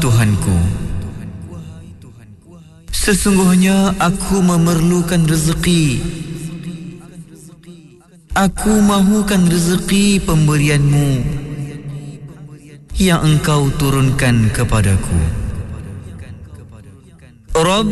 Tuhanku, sesungguhnya aku memerlukan rezeki. Aku mahukan rezeki pemberianmu yang engkau turunkan kepadaku. Rabb